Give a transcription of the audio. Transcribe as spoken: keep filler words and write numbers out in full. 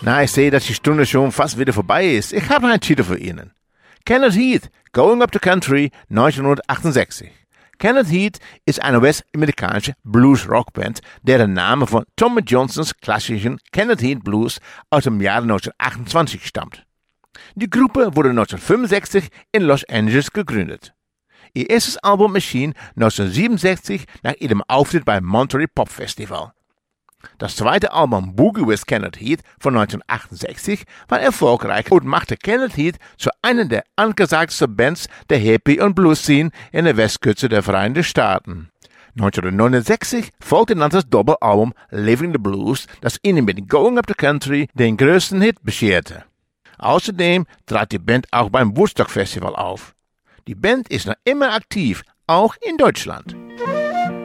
Na, ich sehe, dass die Stunde schon fast wieder vorbei ist. Ich habe noch einen Titel für Ihnen. Kenneth Heath, Going Up the Country, neunzehnhundertachtundsechzig. Kenneth Heath ist eine westamerikanische Blues-Rockband, deren Name von Tommy Johnsons klassischen Kenneth Heath Blues aus dem Jahre neunzehnhundertachtundzwanzig stammt. Die Gruppe wurde neunzehnhundertfünfundsechzig in Los Angeles gegründet. Ihr erstes Album erschien neunzehnhundertsiebenundsechzig nach ihrem Auftritt beim Monterey Pop Festival. Das zweite Album Boogie with Kenneth Heath von neunzehnhundertachtundsechzig war erfolgreich und machte Kenneth Heath zu einer der angesagtesten Bands der Hippie- und Blues-Szene in der Westküste der Vereinigten Staaten. neunzehnhundertneunundsechzig folgte dann das Doppelalbum Living the Blues, das ihnen mit Going Up the Country den größten Hit bescherte. Außerdem trat die Band auch beim Woodstock Festival auf. Die Band ist noch immer aktiv, auch in Deutschland.